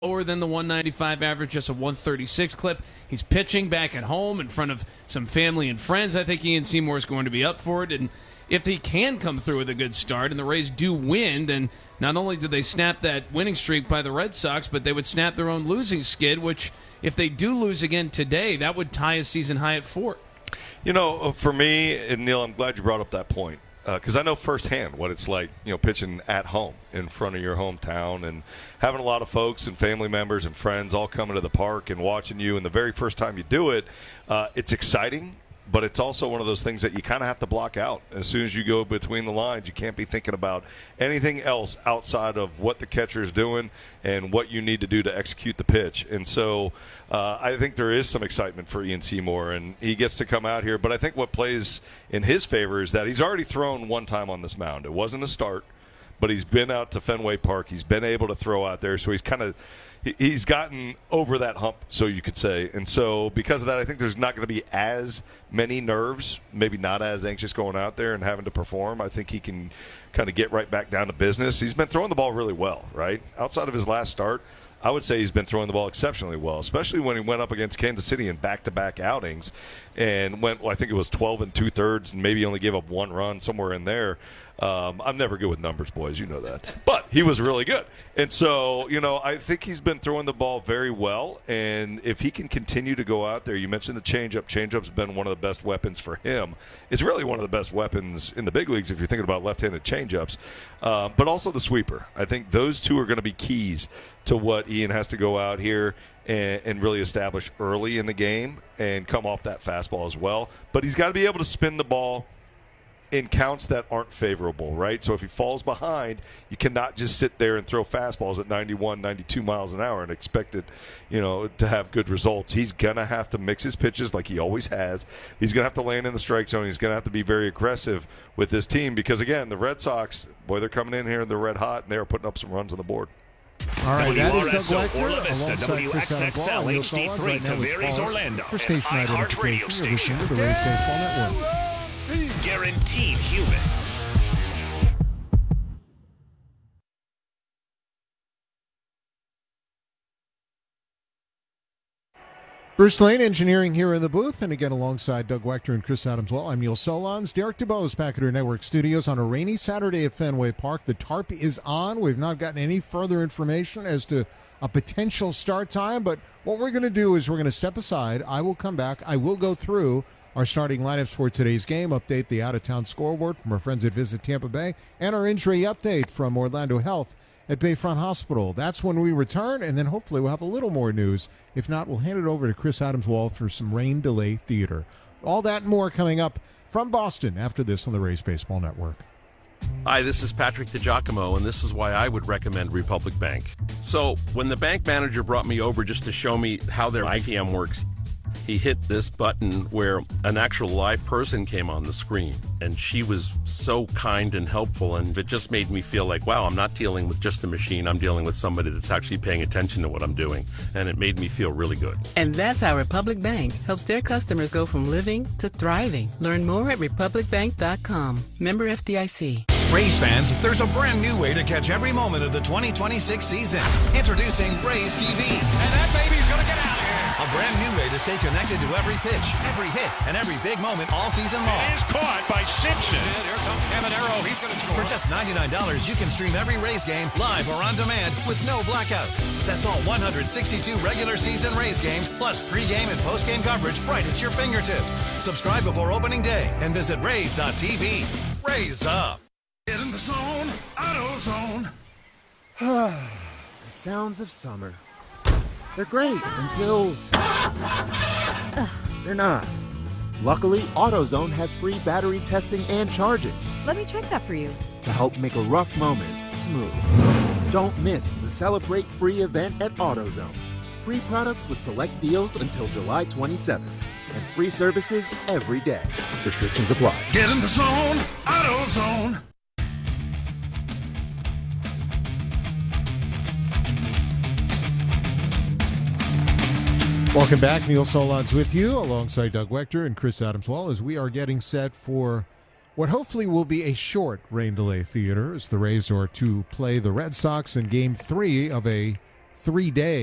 lower than the 195 average, just a 136 clip. He's pitching back at home in front of some family and friends. I think Ian Seymour is going to be up for it. And if he can come through with a good start and the Rays do win, then not only do they snap that winning streak by the Red Sox, but they would snap their own losing skid, which if they do lose again today, that would tie a season high at 4. You know, for me, and Neil, I'm glad you brought up that point. Because I know firsthand what it's like, pitching at home in front of your hometown and having a lot of folks and family members and friends all coming to the park and watching you. And the very first time you do it, it's exciting, but it's also one of those things that you kind of have to block out. As soon as you go between the lines, you can't be thinking about anything else outside of what the catcher is doing and what you need to do to execute the pitch. And so I think there is some excitement for Ian Seymour, and he gets to come out here. But I think what plays in his favor is that he's already thrown one time on this mound. It wasn't a start, but he's been out to Fenway Park. He's been able to throw out there, so he's gotten over that hump, so you could say. And so because of that, I think there's not going to be as many nerves, maybe not as anxious going out there and having to perform. I think he can kind of get right back down to business. He's been throwing the ball really well, right? Outside of his last start, I would say he's been throwing the ball exceptionally well, especially when he went up against Kansas City in back-to-back outings and went, I think it was 12 2/3 and maybe only gave up one run, somewhere in there. I'm never good with numbers, boys. You know that. But he was really good. And so, I think he's been throwing the ball very well. And if he can continue to go out there, you mentioned the changeup. Changeup's been one of the best weapons for him. It's really one of the best weapons in the big leagues if you're thinking about left-handed changeups. But also the sweeper. I think those two are going to be keys to what Ian has to go out here and really establish early in the game and come off that fastball as well. But he's got to be able to spin the ball in counts that aren't favorable, right? So if he falls behind, you cannot just sit there and throw fastballs at 91, 92 miles an hour and expect it, to have good results. He's going to have to mix his pitches like he always has. He's going to have to land in the strike zone. He's going to have to be very aggressive with this team because, again, the Red Sox, boy, they're coming in here and they're red hot and they're putting up some runs on the board. All right, that is Doug WRSO Orla Vista, WXXL HD3, Tavares, Orlando, for Station and iHeart Radio Station. The Rays Baseball Network. Guaranteed human. Bruce Lane, engineering here in the booth, and again alongside Doug Wechter and Chris Adams. Well, I'm Neil Solondz. Derek DeBose, Packard Network Studios on a rainy Saturday at Fenway Park. The tarp is on. We've not gotten any further information as to a potential start time, but what we're going to do is we're going to step aside. I will come back. I will go through our starting lineups for today's game, update the out-of-town scoreboard from our friends at Visit Tampa Bay, and our injury update from Orlando Health at Bayfront Hospital. That's when we return, and then hopefully we'll have a little more news. If not, we'll hand it over to Chris Adams-Wall for some rain delay theater. All that and more coming up from Boston after this on the Rays Baseball Network. Hi, this is Patrick DiGiacomo, and this is why I would recommend Republic Bank. So, when the bank manager brought me over just to show me how their ITM works, he hit this button where an actual live person came on the screen, and she was so kind and helpful, and it just made me feel like, wow, I'm not dealing with just a machine, I'm dealing with somebody that's actually paying attention to what I'm doing, and it made me feel really good. And that's how Republic Bank helps their customers go from living to thriving. Learn more at republicbank.com. Member FDIC. Rays fans, there's a brand new way to catch every moment of the 2026 season. Introducing Rays TV. And that baby's going to get out of here. A brand new way to stay connected to every pitch, every hit, and every big moment all season long. It is caught by Simpson. And here comes Caminero. He's going to score. For just $99, you can stream every Rays game live or on demand with no blackouts. That's all 162 regular season Rays games, plus pregame and postgame coverage right at your fingertips. Subscribe before opening day and visit Rays.tv. Rays up. Get in the zone, AutoZone. The sounds of summer. They're great until they're not. Luckily, AutoZone has free battery testing and charging. Let me check that for you. To help make a rough moment smooth. Don't miss the Celebrate Free event at AutoZone. Free products with select deals until July 27th. And free services every day. Restrictions apply. Get in the zone, AutoZone. Welcome back. Neil Solondz with you alongside Doug Wechter and Chris Adams-Wall as we are getting set for what hopefully will be a short rain delay theater as the Rays are to play the Red Sox in Game 3 of a 3 days.